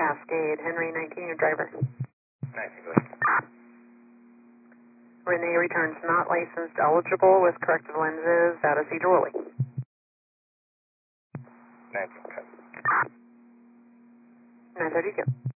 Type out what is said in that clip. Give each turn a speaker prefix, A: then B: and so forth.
A: Cascade, Henry 19, your driver.
B: 19, go ahead.
A: Renee returns not licensed, eligible with corrected lenses, out of Cedar Woolley.
B: 19, cut.
A: 932.